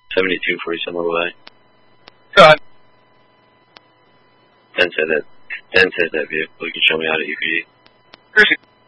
72 for some away. Go ahead. Den said that vehicle. You can show me how to EPD. Appreciate it.